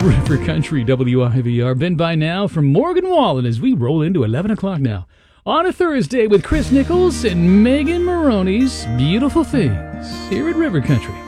River Country, WIVR. Been by now from Morgan Wallen as we roll into 11 o'clock now. On a Thursday with Chris Nichols and Megan Maroney's Beautiful Things here at River Country.